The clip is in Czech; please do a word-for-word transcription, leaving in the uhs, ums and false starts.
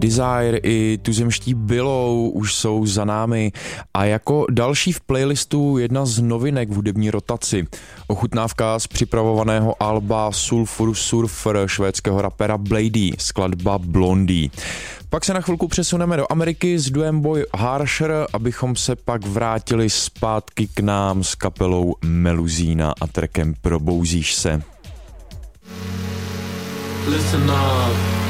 Desire i tuzemští Below už jsou za námi a jako další v playlistu jedna z novinek v hudební rotaci. Ochutnávka z připravovaného alba Sulfur Surfer švédského rapera Bladee, skladba Blondie. Pak se na chvilku přesuneme do Ameriky s duem Boy Harsher, abychom se pak vrátili zpátky k nám s kapelou Meluzína a trackem Probouzíš se. Listen up.